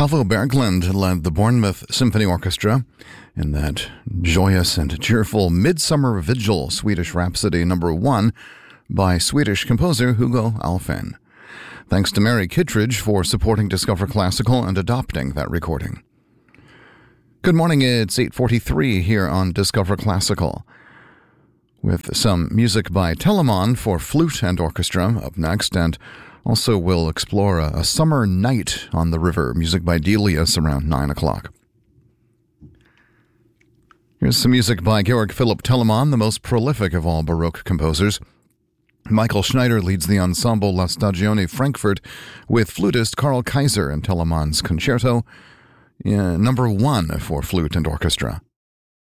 Paavo Berglund led the Bournemouth Symphony Orchestra in that joyous and cheerful Midsummer Vigil Swedish Rhapsody No. 1 by Swedish composer Hugo Alfvén. Thanks to Mary Kittredge for supporting Discover Classical and adopting that recording. Good morning, it's 8:43 here on Discover Classical, with some music by Telemann for flute and orchestra up next, and also we'll explore a summer night on the river, music by Delius around 9 o'clock. Here's some music by Georg Philipp Telemann, the most prolific of all Baroque composers. Michael Schneider leads the ensemble La Stagione Frankfurt with flutist Karl Kaiser in Telemann's Concerto, No. 1 for flute and orchestra.